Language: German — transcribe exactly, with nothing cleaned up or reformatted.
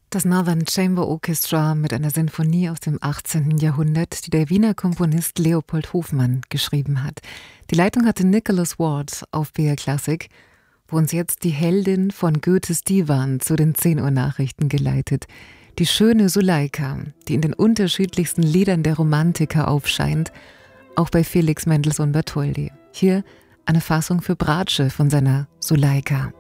Das Northern Chamber Orchestra mit einer Sinfonie aus dem achtzehnten Jahrhundert, die der Wiener Komponist Leopold Hofmann geschrieben hat. Die Leitung hatte Nicholas Ward auf B R Classic, wo uns jetzt die Heldin von Goethes Divan zu den zehn Uhr Nachrichten geleitet. Die schöne Suleika, die in den unterschiedlichsten Liedern der Romantiker aufscheint, auch bei Felix Mendelssohn Bartholdy. Hier eine Fassung für Bratsche von seiner Suleika.